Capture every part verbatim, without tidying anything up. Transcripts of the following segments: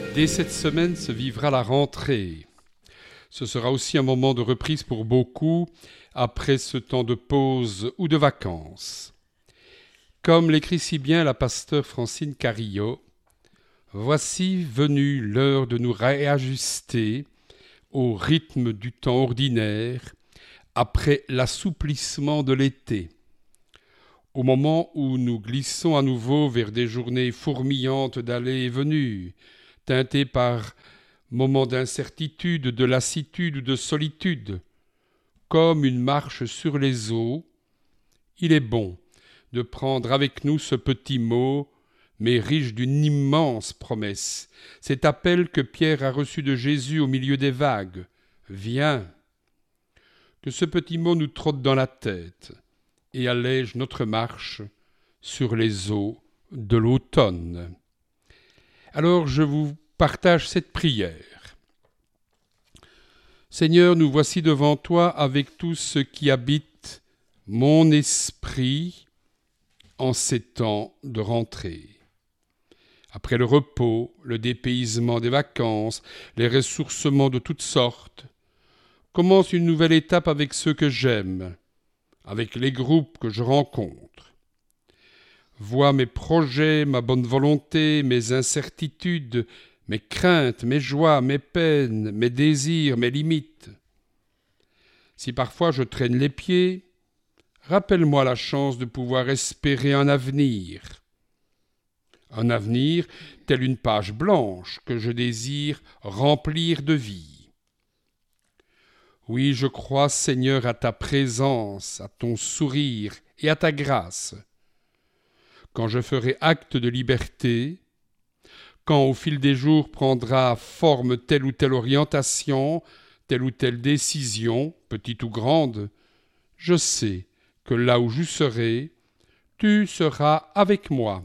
Dès cette semaine se vivra la rentrée. Ce sera aussi un moment de reprise pour beaucoup après ce temps de pause ou de vacances. Comme l'écrit si bien la pasteure Francine Carillo, « Voici venue l'heure de nous réajuster au rythme du temps ordinaire après l'assouplissement de l'été. Au moment où nous glissons à nouveau vers des journées fourmillantes d'allées et venues, teintées par moments d'incertitude, de lassitude ou de solitude, comme une marche sur les eaux, il est bon de prendre avec nous ce petit mot, mais riche d'une immense promesse, cet appel que Pierre a reçu de Jésus au milieu des vagues. « Viens !» Que ce petit mot nous trotte dans la tête et allège notre marche sur les eaux de l'automne. Alors je vous partage cette prière. Seigneur, nous voici devant toi avec tout ce qui habite mon esprit en ces temps de rentrée. Après le repos, le dépaysement des vacances, les ressourcements de toutes sortes, commence une nouvelle étape avec ceux que j'aime, avec les groupes que je rencontre. Vois mes projets, ma bonne volonté, mes incertitudes, mes craintes, mes joies, mes peines, mes désirs, mes limites. Si parfois je traîne les pieds, rappelle-moi la chance de pouvoir espérer un avenir. Un avenir tel une page blanche que je désire remplir de vie. Oui, je crois, Seigneur, à ta présence, à ton sourire et à ta grâce. Quand je ferai acte de liberté, quand au fil des jours prendra forme telle ou telle orientation, telle ou telle décision, petite ou grande, je sais que là où je serai, tu seras avec moi.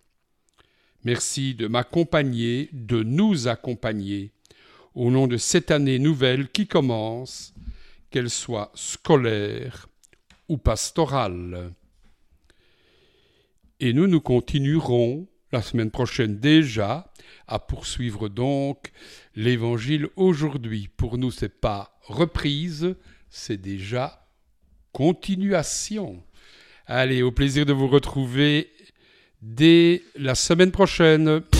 Merci de m'accompagner, de nous accompagner, au nom de cette année nouvelle qui commence, qu'elle soit scolaire ou pastorale. Et nous, nous continuerons la semaine prochaine déjà à poursuivre donc l'Évangile aujourd'hui. Pour nous, ce n'est pas reprise, c'est déjà continuation. Allez, au plaisir de vous retrouver dès la semaine prochaine.